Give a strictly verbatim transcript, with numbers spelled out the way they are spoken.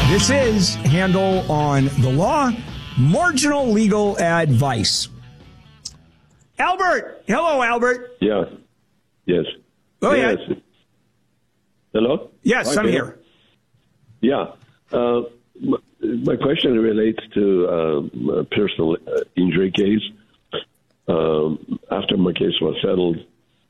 This is Handel on the Law, marginal legal advice. Albert. Hello, Albert. Yeah. Yes. Go yes. ahead. Hello? Yes, Hi, I'm Bill. here. Yeah. Uh, my, my question relates to um, a personal uh, injury case. Um, after my case was settled,